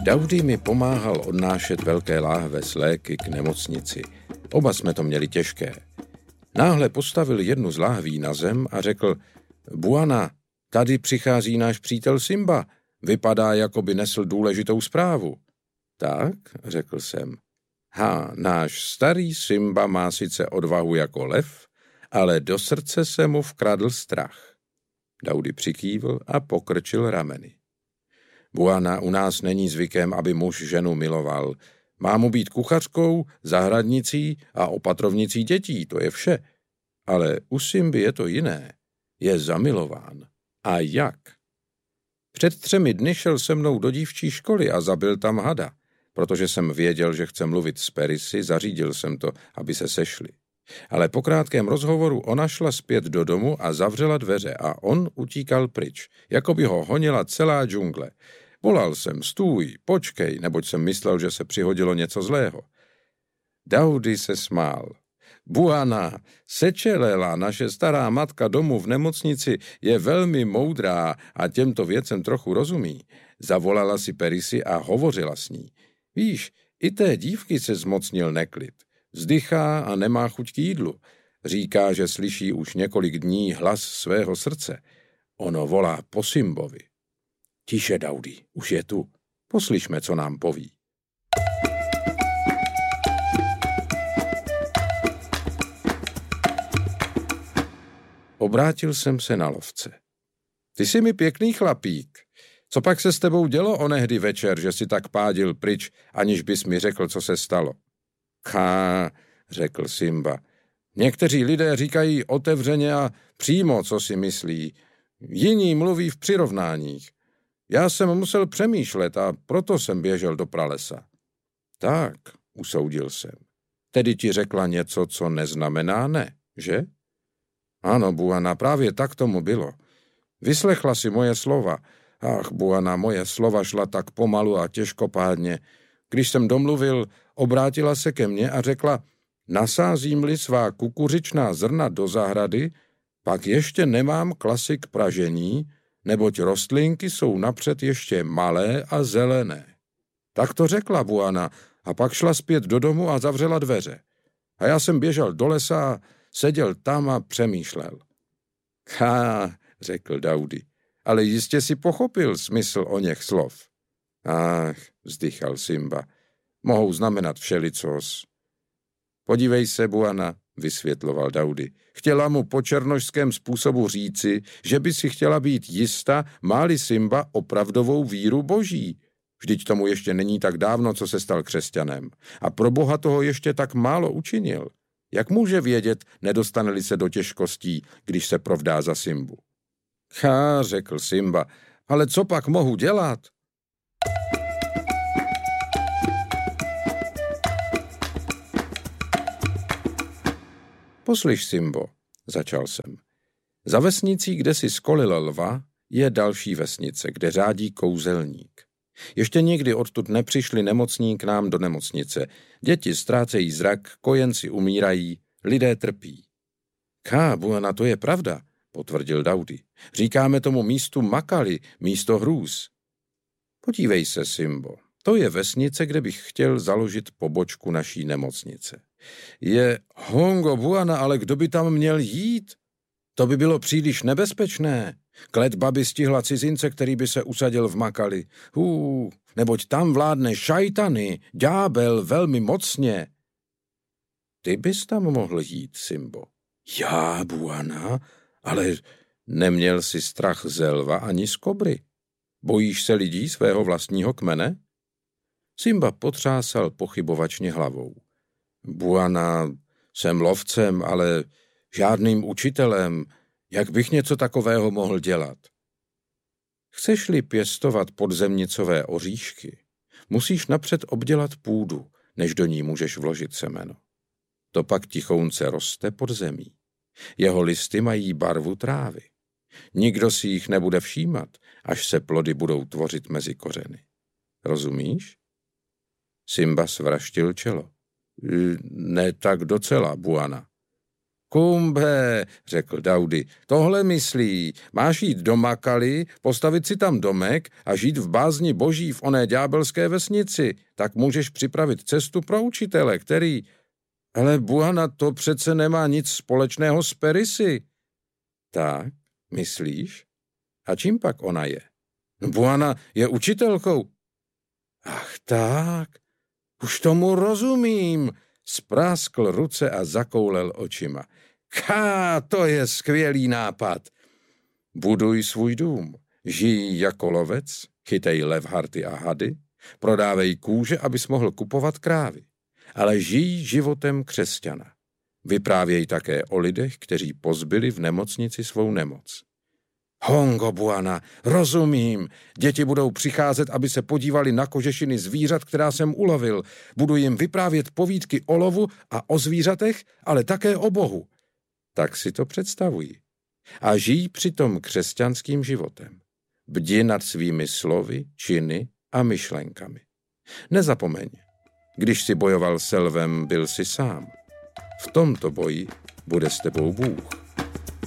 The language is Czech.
Daudy mi pomáhal odnášet velké láhve s léky k nemocnici. Oba jsme to měli těžké. Náhle postavil jednu z láhví na zem a řekl: Buana, tady přichází náš přítel Simba. Vypadá, jako by nesl důležitou zprávu. Tak, řekl jsem. Náš starý Simba má sice odvahu jako lev, ale do srdce se mu vkradl strach. Daudy přikývl a pokrčil rameny. Buana, u nás není zvykem, aby muž ženu miloval. Má mu být kuchařkou, zahradnicí a opatrovnicí dětí, to je vše. Ale u Simby je to jiné. Je zamilován. A jak? Před 3 dny šel se mnou do dívčí školy a zabil tam hada. Protože jsem věděl, že chce mluvit s Perisy, zařídil jsem to, aby se sešli. Ale po krátkém rozhovoru ona šla zpět do domu a zavřela dveře a on utíkal pryč, jako by ho honila celá džungle. Volal jsem: stůj, počkej, neboť jsem myslel, že se přihodilo něco zlého. Daudy se smál. Buana, Sečelela, naše stará matka domu v nemocnici, je velmi moudrá a těmto věcem trochu rozumí. Zavolala si Perisy a hovořila s ní. Víš, i té dívky se zmocnil neklid. Vzdychá a nemá chuť k jídlu. Říká, že slyší už několik dní hlas svého srdce. Ono volá po Simbovi. Tiše, Daudy, už je tu. Poslyšme, co nám poví. Obrátil jsem se na lovce. Ty jsi mi pěkný chlapík. Co pak se s tebou dělo onehdy večer, že si tak pádil pryč, aniž bys mi řekl, co se stalo? Řekl Simba. Někteří lidé říkají otevřeně a přímo, co si myslí. Jiní mluví v přirovnáních. Já jsem musel přemýšlet a proto jsem běžel do pralesa. Tak, usoudil jsem. Tedy ti řekla něco, co neznamená ne, že? Ano, Buana, právě tak tomu bylo. Vyslechla si moje slova. Ach, Buana, moje slova šla tak pomalu a těžkopádně. Když jsem domluvil, obrátila se ke mně a řekla: nasázím-li svá kukuřičná zrna do zahrady, pak ještě nemám klasy k pražení, neboť rostlinky jsou napřed ještě malé a zelené. Tak to řekla Buana a pak šla zpět do domu a zavřela dveře. A já jsem běžel do lesa a seděl tam a přemýšlel. Řekl Daudy, ale jistě si pochopil smysl oněch slov. Ach, vzdychal Simba, mohou znamenat všelicos. Podívej se, Buana, vysvětloval Daudy. Chtěla mu po černošském způsobu říci, že by si chtěla být jista, má-li Simba opravdovou víru boží. Vždyť tomu ještě není tak dávno, co se stal křesťanem. A pro Boha toho ještě tak málo učinil. Jak může vědět, nedostane-li se do těžkostí, když se provdá za Simbu? Řekl Simba, ale co pak mohu dělat? Poslyš, Simbo, začal jsem. Za vesnicí, kde si skolil lva, je další vesnice, kde řádí kouzelník. Ještě nikdy odtud nepřišli nemocní k nám do nemocnice. Děti ztrácejí zrak, kojenci umírají, lidé trpí. Buana, to je pravda, potvrdil Daudy. Říkáme tomu místu Makali, místo hrůz. Podívej se, Simbo, to je vesnice, kde bych chtěl založit pobočku naší nemocnice. Je hongo, Buana, ale kdo by tam měl jít? To by bylo příliš nebezpečné. Kletba by stihla cizince, který by se usadil v Makali. Neboť tam vládne šajtany, ďábel velmi mocně. Ty bys tam mohl jít, Simbo. Já, Buana, ale neměl jsi strach ze lva ani z kobry. Bojíš se lidí svého vlastního kmene? Simba potřásal pochybovačně hlavou. Buana, jsem lovcem, ale žádným učitelem. Jak bych něco takového mohl dělat? Chceš-li pěstovat podzemnicové oříšky, musíš napřed obdělat půdu, než do ní můžeš vložit semeno. To pak tichounce roste pod zemí. Jeho listy mají barvu trávy. Nikdo si jich nebude všímat, až se plody budou tvořit mezi kořeny. Rozumíš? Simba svraštil čelo. Ne tak docela, Buana. Kumbe, řekl Daudy, tohle myslí. Máš jít do Makali, postavit si tam domek a žít v bázni boží v oné ďábelské vesnici. Tak můžeš připravit cestu pro učitele, který... Ale Buana, to přece nemá nic společného s Perisy. Tak, myslíš? A čím pak ona je? Buana je učitelkou. Ach tak, už tomu rozumím. Spráskl ruce a zakoulel očima. To je skvělý nápad. Buduj svůj dům, žij jako lovec, chytej levharty a hady, prodávej kůže, abys mohl kupovat krávy. Ale žij životem křesťana. Vyprávěj také o lidech, kteří pozbyli v nemocnici svou nemoc. Hongo, Buana, rozumím. Děti budou přicházet, aby se podívali na kožešiny zvířat, která jsem ulovil. Budu jim vyprávět povídky o lovu a o zvířatech, ale také o Bohu. Tak si to představuji. A žij přitom křesťanským životem. Bdi nad svými slovy, činy a myšlenkami. Nezapomeň, když si bojoval s lvem, byl si sám. V tomto boji bude s tebou Bůh.